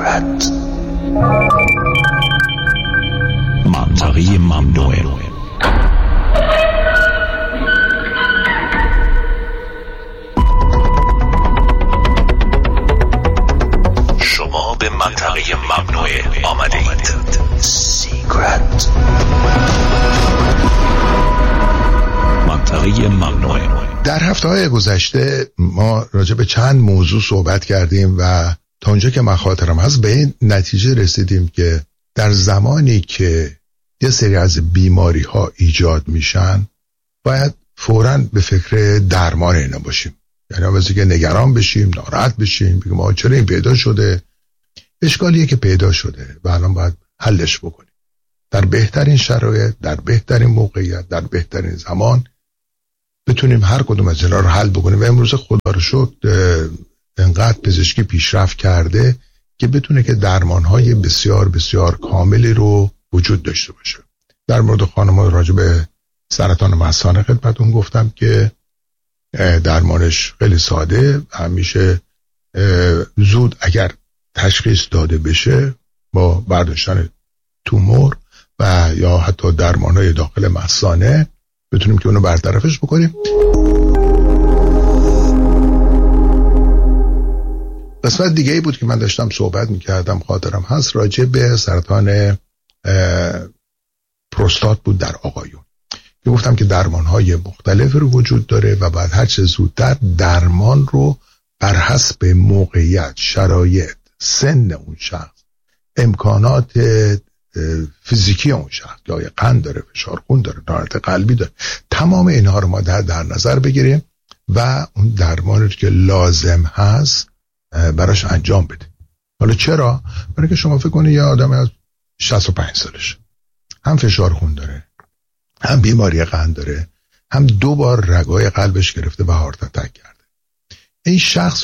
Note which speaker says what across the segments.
Speaker 1: Secret. منطقه ممنوعه. شما به منطقه ممنوعه آمده اید. Secret. منطقه ممنوعه.
Speaker 2: در هفته‌های گذشته ما راجع به چند موضوع صحبت کردیم و تا اونجا که من خاطرم هست به این نتیجه رسیدیم که در زمانی که یه سری از بیماری ها ایجاد میشن باید فوراً به فکر درمان اینا باشیم. یعنی واسه که نگران بشیم، ناراحت بشیم، بگیم آقا چرا این پیدا شده؟ اشکالیه که پیدا شده و الان باید حلش بکنیم. در بهترین شرایط، در بهترین موقعیت، در بهترین زمان بتونیم هر کدوم از اینا رو حل بکنیم و امروز خدا رو شکر انقدر پزشکی پیشرفت کرده که بتونه که درمان‌های بسیار بسیار کاملی رو وجود داشته باشه. در مورد خانم‌ها راجع به سرطان مثانه خدمتتون گفتم که درمانش خیلی ساده، همیشه زود اگر تشخیص داده بشه با برداشتن تومور و یا حتی درمان‌های داخل مثانه بتونیم که اونو برطرفش بکنیم. قسمت دیگه ای بود که من داشتم صحبت میکردم خاطرم هست راجع به سرطان پروستات بود در آقایون که گفتم که درمان‌های مختلف رو وجود داره و بعد هر چه زودتر درمان رو بر حسب موقعیت، شرایط، سن اون شخص، امکانات فیزیکی اون شخص، یا قند داره، فشار خون داره، نارت قلبی داره، تمام اینها رو ما در نظر بگیریم و اون درمانی که لازم هست براش انجام بده. حالا چرا؟ برای که شما فکر کنید یه آدم از 65 سالش هم فشار خون داره، هم بیماری قند داره، هم 2 بار رگای قلبش گرفته و هارت اتک کرده. این شخص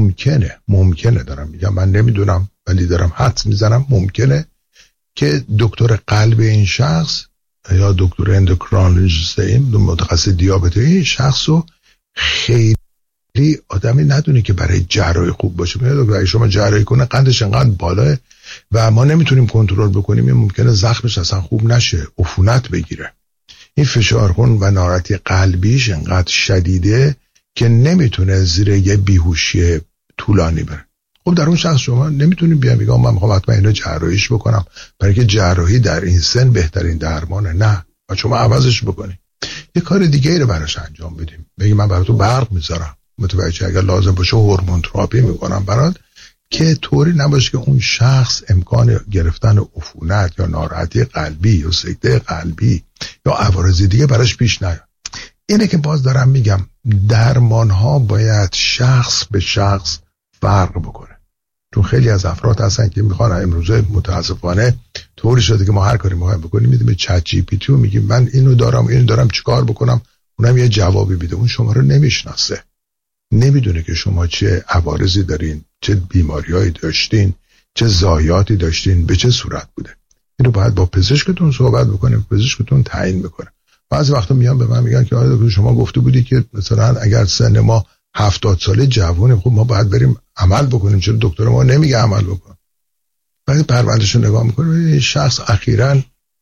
Speaker 2: ممکنه دارم میگم، من نمیدونم ولی دارم حدس میزنم، ممکنه که دکتر قلب این شخص یا دکتر اندوکرینولوژیست متخصص دیابت این شخص رو خیلی آدمی ندونه که برای جراحی خوب باشه. میگه دکتر اگه شما جراحی کنه قندش انقدر بالاه و ما نمیتونیم کنترل بکنیم، این ممکنه زخمش اصلا خوب نشه، عفونت بگیره. این فشار خون و نارتی قلبیش انقدر شدیده که نمیتونه زیر یه بیهوشی طولانی بره. خب در اون شخص شما نمیتونید بیان بگم من میخوام حتما اینو جراحیش بکنم، برای که جراحی در این سن بهترین درمانه. نه، و شما عوضش بکنید، یه کار دیگه ای رو براش انجام بدیم. بگی من برای تو برق میذارم، متوجه، اگر لازم باشه هورمون تراپی میکنم برات، که طوری نباشه که اون شخص امکان گرفتن عفونت یا ناراحتی قلبی یا سکته قلبی یا عوارض دیگه براش پیش نیاد. اینه که باز دارم میگم درمان ها باید شخص به شخص فرق بکنه. چون خیلی از افراد هستن که میخوان امروزه متاسفانه طوری شده که ما هر کاری میخوایم بکنیم میدیم به چت جی پی تی و میگیم من اینو دارم چیکار بکنم، اونم یه جوابی میده. اون شما رو نمیشناسه، نمیدونه که شما چه عوارضی دارین، چه بیماریایی داشتین، چه ضایعاتی داشتین، به چه صورت بوده. اینو باید با پزشکتون صحبت بکنیم، پزشکتون تعیین میکنه. بعضی وقتا میان به من میگن که آره دکتر شما گفته بودی که مثلا اگر سن ما 70 ساله جوونه، خب ما باید بریم عمل بکنیم، چرا دکتر ما نمیگه عمل بکن؟ بعد پروندهش رو نگاه میکنه این شخص اخیراً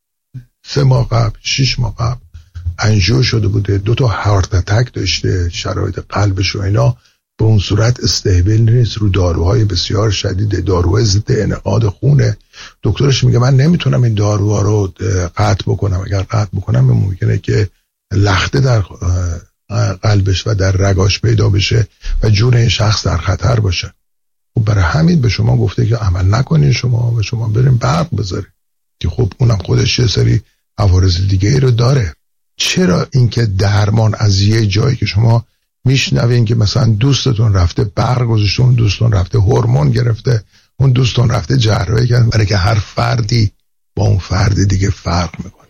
Speaker 2: 3 ماه قبل 6 ماه قبل انژیو شده بوده، 2 تا هارت اتک داشته، شرایط قلبش و اینا به اون صورت استیبل نیست، رو داروهای بسیار شدید، داروهای ضد انعقاد خونه. دکترش میگه من نمیتونم این داروها رو قطع بکنم، اگر قطع بکنم ممکنه که لخته در قلبش و در رگاش پیدا بشه و جون این شخص در خطر باشه. خب برای همین به شما گفته که عمل نکنین، شما بریم برق بذارید، که خب اونم خودش یه سری عوارض دیگه ای رو داره. چرا اینکه درمان از یه جایی که شما میشنوین که مثلا دوستتون رفته برق گذاشته، اون دوستتون رفته هورمون گرفته، اون دوستتون رفته جراحی کرده، برای که هر فردی با اون فرد دیگه فرق میکنه.